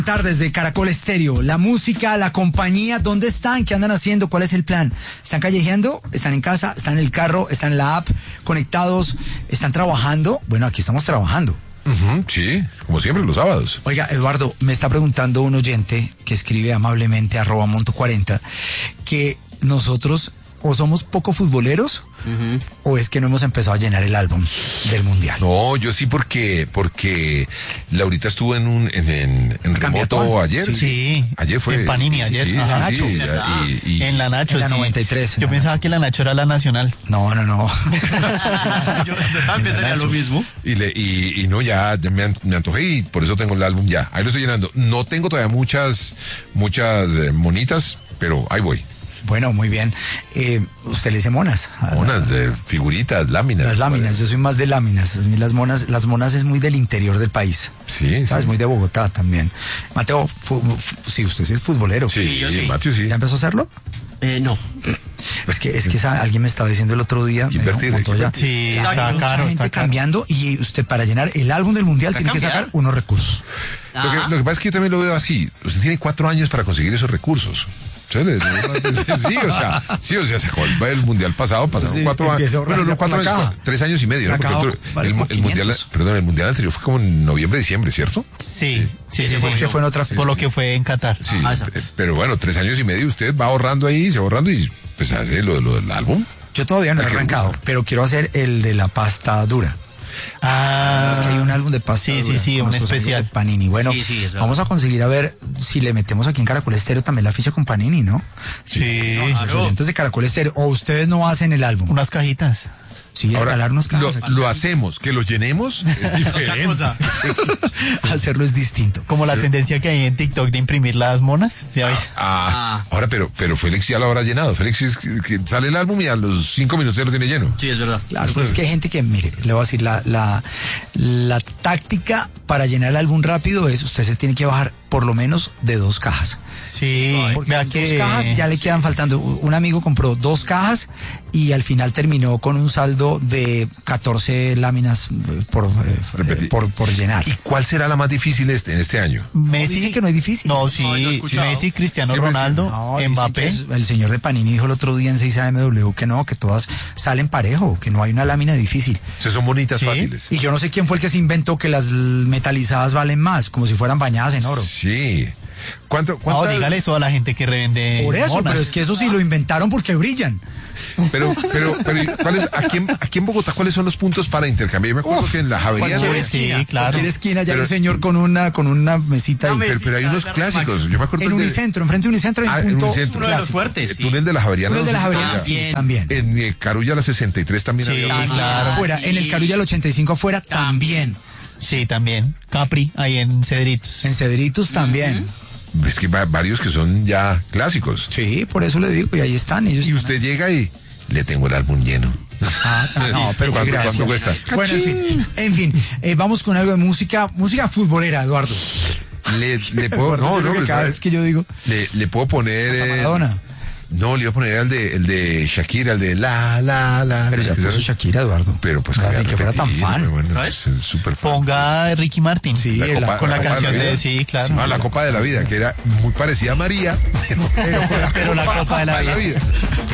Tardes de Caracol Estéreo, la música, la compañía, ¿dónde están? ¿Qué andan haciendo? ¿Cuál es el plan? ¿Están callejeando? ¿Están en casa? ¿Están en el carro? ¿Están en la app? ¿Conectados? ¿Están trabajando? Bueno, aquí estamos trabajando. Sí, como siempre los sábados. Oiga, Eduardo, me está preguntando un oyente que escribe amablemente @monto40 que nosotros o somos poco futboleros o es que no hemos empezado a llenar el álbum del Mundial. No, yo sí porque Laurita estuvo en remoto ayer. Sí. Ayer fue. En Panini, sí, ayer. Sí, Ajá. Nacho. En la Nacho, En la sí. 93. Yo pensaba que la Nacho era la nacional. No. Yo pensaría lo mismo. Y no, ya me antojé y por eso tengo el álbum ya. Ahí lo estoy llenando. No tengo todavía muchas monitas, pero ahí voy. Bueno, muy bien. Usted le dice monas. Monas, figuritas, láminas. Las láminas, yo soy más de láminas. A mí las monas es muy del interior del país. Sí, ¿Sabes? sí. Muy de Bogotá también. Mateo, sí, usted sí es futbolero. Sí, yo sí. Mateo sí. ¿Ya empezó a hacerlo? No. Es que alguien me estaba diciendo el otro día. Invertir, Montoya, Sí, que está hay mucha caro, gente está caro. cambiando y usted para llenar el álbum del Mundial tiene que cambiar? sacar unos recursos. Lo que pasa es que yo también lo veo así. Usted tiene 4 años para conseguir esos recursos. Sí, o sea, se acabó el mundial pasado, pasaron Sí, 4 empieza a años. Bueno, no, ahorrar 4 por la años, caja. 3 años y medio, La ¿no? caja Porque vale como el mundial, 500. perdón, el mundial anterior fue como en noviembre, diciembre, ¿cierto? Sí. Se fue en otra fecha. Por lo que fue en Qatar. Sí, Exacto. pero bueno, 3 años y medio usted va ahorrando y pues hace lo del álbum. Yo todavía no he ¿A qué le arrancado, gusta? pero quiero hacer el de la pasta dura. Es que hay un álbum de pasta Sí, dura sí, con un nuestros especial. amigos de Panini. Bueno, Sí, es verdad. vamos a conseguir a ver si le metemos aquí en Caracol Estéreo también la ficha con Panini, ¿no? Sí. Los oyentes de Caracol Estéreo. O ustedes no hacen el álbum. Unas cajitas. Sí, Ahora, regalarnos cajas aquí. lo hacemos, que lo llenemos es diferente. Hacerlo es distinto. Como la tendencia que hay en TikTok de imprimir las monas. ¿Ya ves? Ahora, pero Félix ya lo habrá llenado. Félix es que sale el álbum y a los 5 minutos ya lo tiene lleno. Sí, es verdad. Claro, pero es que hay gente que, mire, le voy a decir, la táctica para llenar el álbum rápido es, usted se tiene que bajar por lo menos de 2 cajas. Sí. Porque Vea con que 2 cajas ya le quedan faltando. Un amigo compró 2 cajas y al final terminó con un saldo de 14 láminas por llenar. ¿Y cuál será la más difícil en este año? Messi. Dicen que no es difícil. No, No, sí, yo he escuchado. Messi, Cristiano Siempre Ronaldo, No, dicen que Mbappé. el señor de Panini dijo el otro día en 6AMW que no, que todas salen parejo, que no hay una lámina difícil. O sea, son bonitas, Sí. fáciles. Y yo no sé quién fue el que se inventó que las metalizadas valen más, como si fueran bañadas en oro. Sí. No, ¿Cuántas? dígale eso a la gente que revende Por eso, monas. pero es que eso sí lo inventaron porque brillan. Pero, ¿cuál es, aquí en Bogotá, ¿cuáles son los puntos para intercambiar? Yo me acuerdo que en la Javeriana. Cualquier Sí, esquina, claro. cualquier esquina ya hay Pero- un señor con una mesita ahí. Pero hay unos clásicos. Yo me acuerdo En el de- Unicentro, enfrente de Unicentro hay un en punto Unicentro. Uno de los clásico. fuertes, El sí. túnel de la Javeriana. Uno de la no sé si Javeriana, todavía- sí, también. En Carulla la 63 también Sí, había. claro. Afuera, sí. en el Carulla el 85 afuera también. Sí, también. Capri, ahí en Cedritos. En Cedritos también. Es que varios que son ya clásicos. Sí, por eso le digo, y ahí están ellos. Y están usted llega y le tengo el álbum lleno. no, pero qué ¿Cuánto gracia. cuesta? Bueno, en fin, vamos con algo de música futbolera, Eduardo. Le puedo, Eduardo, yo creo que pero cada ¿sabe? vez que yo digo Le puedo poner. Santa Maradona. No, le iba a poner el de Shakira, el de la. Pero ya puso Shakira, Eduardo. Pero pues Así que fuera tan fan. Bueno, ¿Sabes? es súper fan. Ponga Ricky Martin. Sí, con la Copa canción de la de... Vida. Sí, claro. No, la Copa de la Vida, que era muy parecida a María, Pero la Copa de la Vida.